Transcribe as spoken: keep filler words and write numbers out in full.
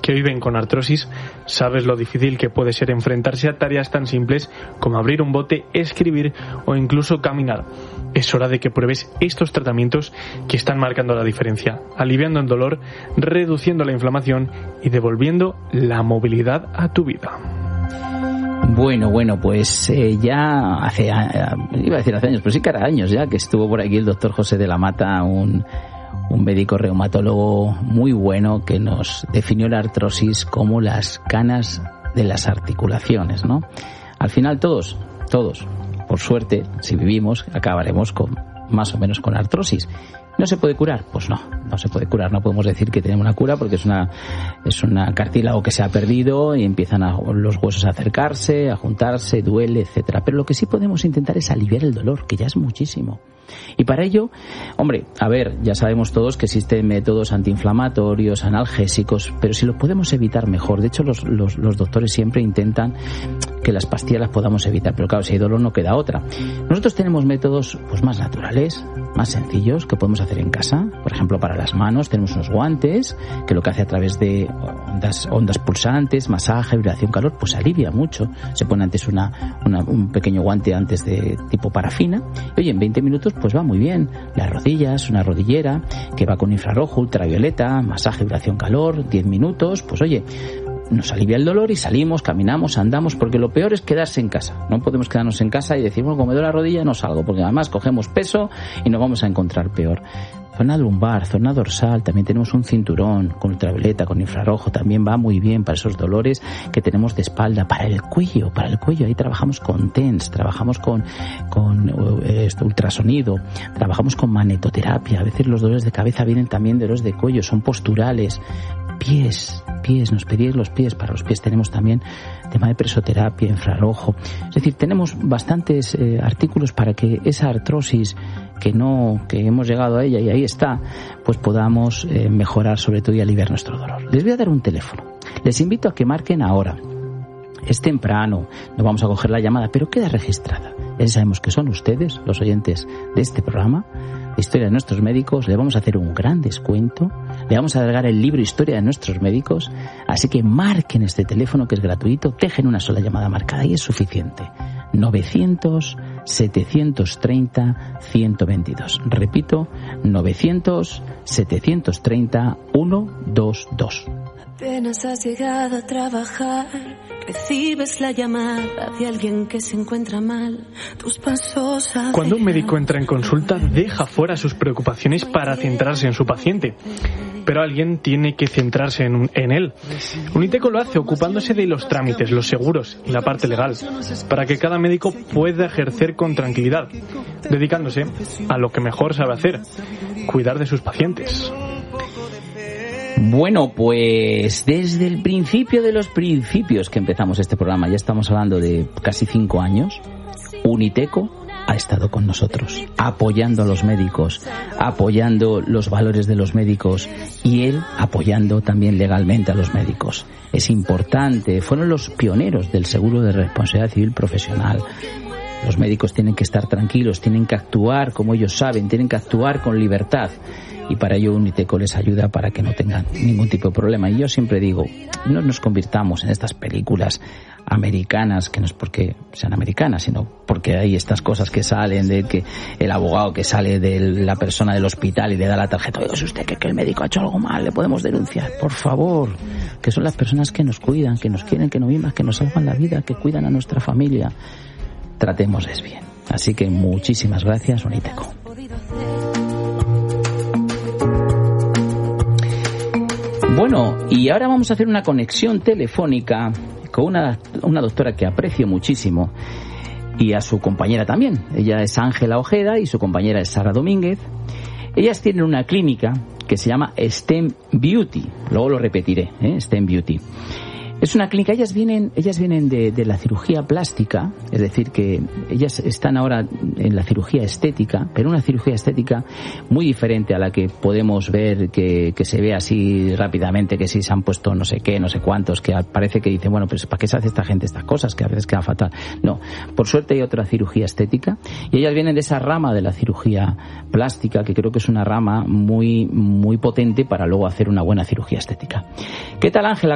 que viven con artrosis, sabes lo difícil que puede ser enfrentarse a tareas tan simples como abrir un bote, escribir o incluso caminar. Es hora de que pruebes estos tratamientos que están marcando la diferencia, aliviando el dolor, reduciendo la inflamación y devolviendo la movilidad a tu vida. Bueno, bueno, pues eh, ya hace, eh, iba a decir hace años, pero sí que era años ya que estuvo por aquí el doctor José de la Mata, un, un médico reumatólogo muy bueno que nos definió la artrosis como las canas de las articulaciones, ¿no? Al final todos, todos, por suerte, si vivimos, acabaremos con más o menos con artrosis. ¿No se puede curar? Pues no, no se puede curar. No podemos decir que tenemos una cura porque es una es una cartílago que se ha perdido y empiezan a, los huesos a acercarse, a juntarse, duele, etcétera. Pero lo que sí podemos intentar es aliviar el dolor, que ya es muchísimo. Y para ello, hombre, a ver, ya sabemos todos que existen métodos antiinflamatorios, analgésicos, pero si los podemos evitar mejor. De hecho, los, los, los doctores siempre intentan que las pastillas las podamos evitar, pero claro, si hay dolor no queda otra. Nosotros tenemos métodos pues más naturales, más sencillos, que podemos hacer en casa. Por ejemplo, para las manos tenemos unos guantes que lo que hace a través de ondas, ondas pulsantes, masaje, vibración, calor, pues alivia mucho. Se pone antes una, una, un pequeño guante antes de tipo parafina. Y, oye, en veinte minutos pues va muy bien. Las rodillas, una rodillera que va con infrarrojo, ultravioleta, masaje, vibración, calor, diez minutos, pues oye, nos alivia el dolor y salimos, caminamos, andamos, porque lo peor es quedarse en casa. No podemos quedarnos en casa y decir, bueno, como me duele la rodilla no salgo, porque además cogemos peso y nos vamos a encontrar peor. Zona lumbar, zona dorsal, también tenemos un cinturón con ultravioleta, con infrarrojo, también va muy bien para esos dolores que tenemos de espalda. Para el cuello, para el cuello, ahí trabajamos con TENS, trabajamos con, con eh, ultrasonido, trabajamos con magnetoterapia. A veces los dolores de cabeza vienen también de dolores de cuello, son posturales. Pies, pies, nos pedís los pies, para los pies tenemos también tema de presoterapia, infrarrojo. Es decir, tenemos bastantes eh, artículos para que esa artrosis que no, que hemos llegado a ella y ahí está, pues podamos eh, mejorar sobre todo y aliviar nuestro dolor. Les voy a dar un teléfono. Les invito a que marquen ahora. Es temprano, no vamos a coger la llamada, pero queda registrada. Ya sabemos que son ustedes, los oyentes de este programa, Historia de Nuestros Médicos. Le vamos a hacer un gran descuento, le vamos a alargar el libro Historia de Nuestros Médicos, así que marquen este teléfono que es gratuito, dejen una sola llamada marcada y es suficiente. novecientos, setecientos treinta, ciento veintidós. Repito, novecientos, setecientos treinta, ciento veintidós. Apenas has llegado a trabajar, recibes la llamada de alguien que se encuentra mal. Tus pasos. Cuando un médico entra en consulta, deja fuera sus preocupaciones para centrarse en su paciente. Pero alguien tiene que centrarse en, un, en él. Uniteco lo hace ocupándose de los trámites, los seguros y la parte legal, para que cada médico pueda ejercer con tranquilidad, dedicándose a lo que mejor sabe hacer, cuidar de sus pacientes. Bueno, pues desde el principio de los principios que empezamos este programa, ya estamos hablando de casi cinco años, Uniteco ha estado con nosotros, apoyando a los médicos, apoyando los valores de los médicos y él apoyando también legalmente a los médicos. Es importante, fueron los pioneros del seguro de responsabilidad civil profesional. Los médicos tienen que estar tranquilos, tienen que actuar como ellos saben, tienen que actuar con libertad. Y para ello Uniteco les ayuda para que no tengan ningún tipo de problema. Y yo siempre digo, no nos convirtamos en estas películas americanas, que no es porque sean americanas, sino porque hay estas cosas que salen de que el abogado que sale de la persona del hospital y le da la tarjeta, oiga, es usted que, que el médico ha hecho algo mal, le podemos denunciar. Por favor, que son las personas que nos cuidan, que nos quieren, que nos miman, que nos salvan la vida, que cuidan a nuestra familia. Tratémosles bien. Así que muchísimas gracias, Uniteco. Bueno, y ahora vamos a hacer una conexión telefónica con una, una doctora que aprecio muchísimo y a su compañera también. Ella es Ángela Ojeda y su compañera es Sara Domínguez. Ellas tienen una clínica que se llama STEM Beauty. Luego lo repetiré, ¿eh? STEM Beauty. Es una clínica, ellas vienen, ellas vienen de, de la cirugía plástica, es decir, que ellas están ahora en la cirugía estética, pero una cirugía estética muy diferente a la que podemos ver, que, que se ve así rápidamente, que si se han puesto no sé qué, no sé cuántos, que parece que dicen, bueno, pues ¿para qué se hace esta gente estas cosas? Que a veces queda fatal. No, por suerte hay otra cirugía estética, y ellas vienen de esa rama de la cirugía plástica, que creo que es una rama muy, muy potente para luego hacer una buena cirugía estética. ¿Qué tal, Ángela?